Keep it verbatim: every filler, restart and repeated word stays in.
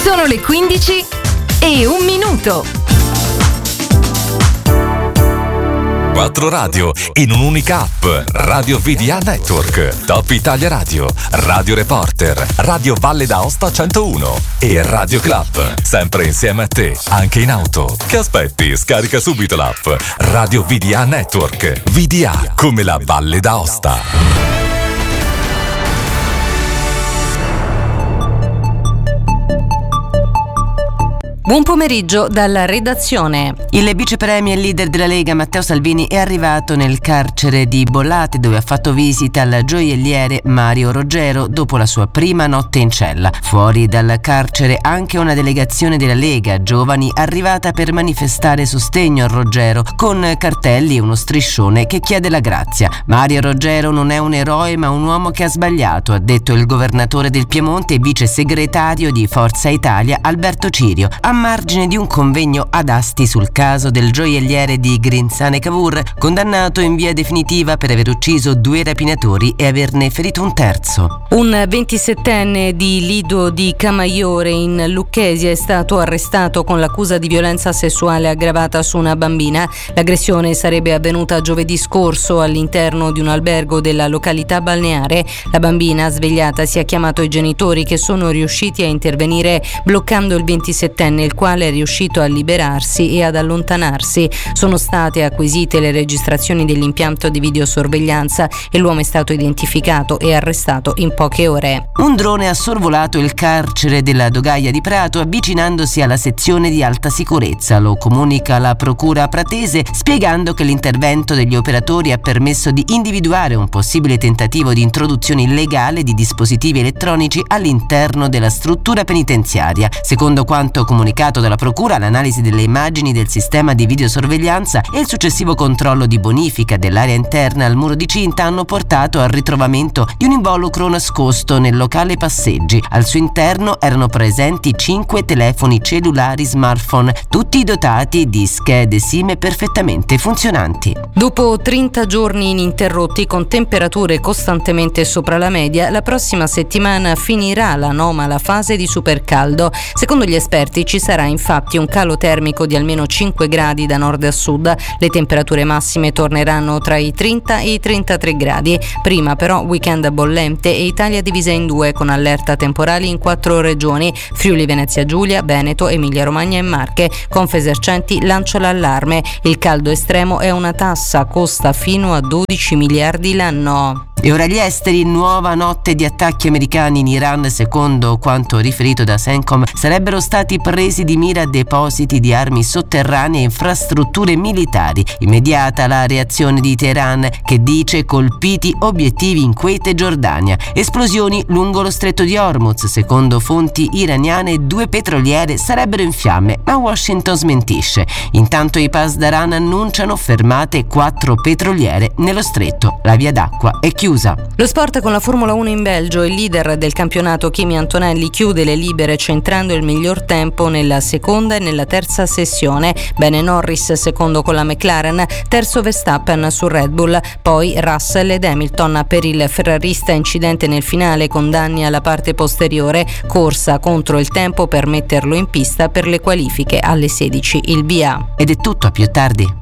Sono le quindici e un minuto. Quattro radio in un'unica app. Radio V D A Network, Top Italia Radio, Radio Reporter, Radio Valle d'Aosta centouno e Radio Club. Sempre insieme a te, anche in auto. Che aspetti? Scarica subito l'app Radio V D A Network. V D A come la Valle d'Aosta. Buon pomeriggio dalla redazione. Il vice premier e leader della Lega Matteo Salvini è arrivato nel carcere di Bollate, dove ha fatto visita al gioielliere Mario Roggero dopo la sua prima notte in cella. Fuori dal carcere anche una delegazione della Lega Giovani arrivata per manifestare sostegno a Roggero con cartelli e uno striscione che chiede la grazia. Mario Roggero non è un eroe ma un uomo che ha sbagliato, ha detto il governatore del Piemonte e vice segretario di Forza Italia Alberto Cirio, a margine di un convegno ad Asti sul caso del gioielliere di Grinzane Cavour, condannato in via definitiva per aver ucciso due rapinatori e averne ferito un terzo. Un ventisettenne di Lido di Camaiore in Lucchesia è stato arrestato con l'accusa di violenza sessuale aggravata su una bambina. L'aggressione sarebbe avvenuta giovedì scorso all'interno di un albergo della località balneare. La bambina, svegliata, si ha chiamato i genitori che sono riusciti a intervenire bloccando il ventisettenne, il quale è riuscito a liberarsi e ad allontanarsi. Sono state acquisite le registrazioni dell'impianto di videosorveglianza e l'uomo è stato identificato e arrestato in poche ore. Un drone ha sorvolato il carcere della Dogaia di Prato avvicinandosi alla sezione di alta sicurezza. Lo comunica la procura pratese, spiegando che l'intervento degli operatori ha permesso di individuare un possibile tentativo di introduzione illegale di dispositivi elettronici all'interno della struttura penitenziaria. Secondo quanto comunicato dalla procura, l'analisi delle immagini del sistema di videosorveglianza e il successivo controllo di bonifica dell'area interna al muro di cinta hanno portato al ritrovamento di un involucro nascosto nel locale passeggi. Al suo interno erano presenti cinque telefoni cellulari smartphone, tutti dotati di schede SIM perfettamente funzionanti. Dopo trenta giorni ininterrotti con temperature costantemente sopra la media, la prossima settimana finirà l'anomala fase di supercaldo. Secondo gli esperti ci sarà infatti un calo termico di almeno cinque gradi da nord a sud. Le temperature massime torneranno tra i trenta e i trentatré gradi. Prima però weekend bollente e Italia divisa in due con allerta temporali in quattro regioni: Friuli Venezia Giulia, Veneto, Emilia Romagna e Marche. Confesercenti lancia l'allarme. Il caldo estremo è una tassa, costa fino a dodici miliardi l'anno. E ora gli esteri, nuova notte di attacchi americani in Iran. Secondo quanto riferito da CENTCOM, sarebbero stati presi di mira depositi di armi sotterranee e infrastrutture militari. Immediata la reazione di Teheran, che dice colpiti obiettivi in Kuwait e Giordania. Esplosioni lungo lo stretto di Hormuz. Secondo fonti iraniane due petroliere sarebbero in fiamme, ma Washington smentisce. Intanto i Pasdaran annunciano fermate quattro petroliere nello stretto. La via d'acqua è chiusa. Lo sport con la Formula uno in Belgio. Il leader del campionato Kimi Antonelli chiude le libere centrando il miglior tempo nella seconda e nella terza sessione. Bene Norris secondo con la McLaren, terzo Verstappen su Red Bull, poi Russell ed Hamilton. Per il ferrarista incidente nel finale con danni alla parte posteriore, corsa contro il tempo per metterlo in pista per le qualifiche alle sedici. Il via. Ed è tutto, a più tardi.